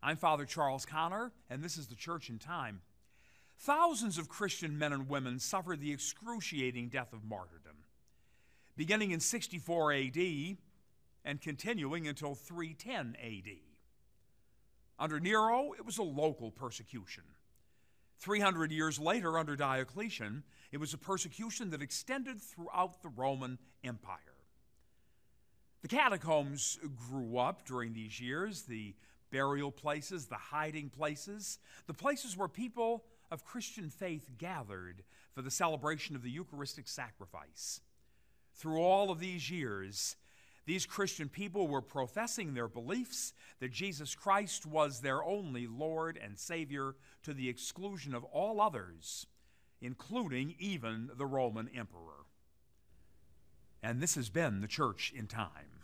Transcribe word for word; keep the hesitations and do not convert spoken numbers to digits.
I'm Father Charles Connor, and this is the Church in Time. Thousands of Christian men and women suffered the excruciating death of martyrdom, beginning in sixty-four A D and continuing until three ten A D. Under Nero, it was a local persecution. three hundred years later, under Diocletian, it was a persecution that extended throughout the Roman Empire. The catacombs grew up during these years, the burial places, the hiding places, the places where people of Christian faith gathered for the celebration of the Eucharistic sacrifice. Through all of these years, these Christian people were professing their beliefs that Jesus Christ was their only Lord and Savior to the exclusion of all others, including even the Roman emperor. And this has been the Church in Time.